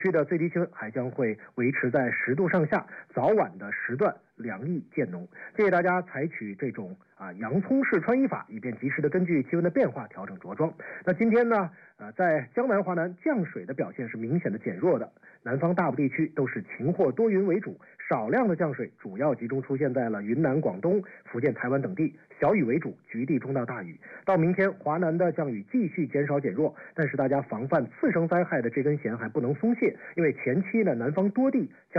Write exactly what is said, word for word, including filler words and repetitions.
区的最低气温还将会维持在十度上下，早晚的时段凉意渐浓。建议大家采取这种啊洋葱式穿衣法，以便及时的根据气温的变化调整着装。那今天呢，呃，在江南、华南降水的表现是明显的减弱的，南方大部地区都是晴或多云为主，少量的降水主要集中出现在了云南、广东、福建、台湾等地，小雨为主，局地中到大雨。到明天，华南的降雨继续减少减弱，但是大家防范次生灾害的这根弦还不能松懈，因为前期呢，南方多地降